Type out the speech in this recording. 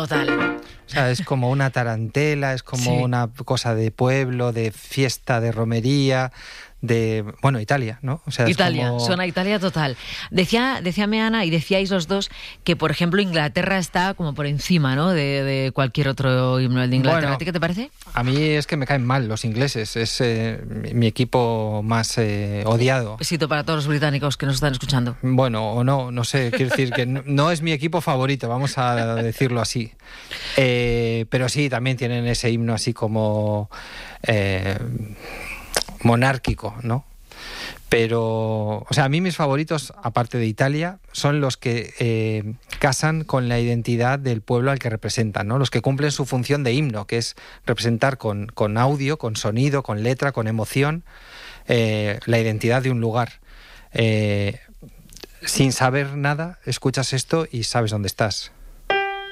Total. O sea, es como una tarantela, es como una cosa de pueblo, de fiesta, de romería, bueno, Italia, ¿no? O sea, Italia, es como... suena a Italia total. Decíame Ana, y decíais los dos, que por ejemplo Inglaterra está como por encima, ¿no? de cualquier otro himno. El de Inglaterra, Bueno, ¿a ti qué te parece? A mí es que me caen mal los ingleses, es mi equipo más odiado. Besito para todos los británicos que nos están escuchando. Bueno, o no sé, quiero decir que no es mi equipo favorito, vamos a decirlo así. Pero sí, también tienen ese himno así como monárquico, ¿no? Pero, o sea, a mí mis favoritos, aparte de Italia, son los que casan con la identidad del pueblo al que representan, ¿no? Los que cumplen su función de himno, que es representar con audio, con sonido, con letra, con emoción, la identidad de un lugar. Sin saber nada, escuchas esto y sabes dónde estás.